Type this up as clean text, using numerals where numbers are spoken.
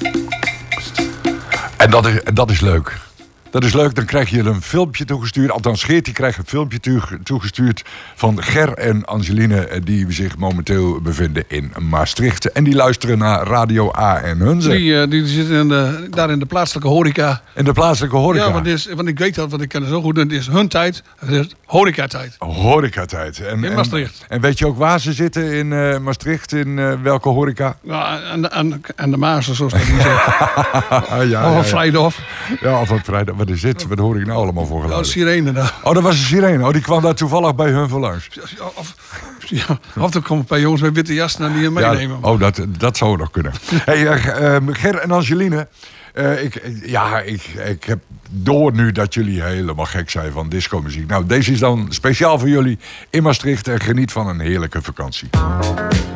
En dat is leuk. Dat is leuk, dan krijg je een filmpje toegestuurd. Althans, Geert die krijgt een filmpje toegestuurd van Ger en Angeline, die zich momenteel bevinden in Maastricht. En die luisteren naar Radio A en Hunze. Die zitten daar in de plaatselijke horeca. In de plaatselijke horeca? Ja, want ik weet dat, want ik ken het zo goed. Het is hun tijd, het is horecatijd. Horecatijd. In Maastricht. En weet je ook waar ze zitten in Maastricht? In welke horeca? Ja, en de Maas, zoals dat niet zeggen. Of een Vrijdof. Ja, of een Vrijdof. Wat is dit? Wat hoor ik nou allemaal voor geluiden? Oh, sirene daar. Oh, dat was een sirene. Oh, die kwam daar toevallig bij hun voor langs. Of er komen een paar jongens met witte jassen naar die meenemen. Ja, dat zou nog kunnen. Hey, Ger en Angeline. Ik heb door nu dat jullie helemaal gek zijn van discomuziek. Nou, deze is dan speciaal voor jullie in Maastricht. En geniet van een heerlijke vakantie.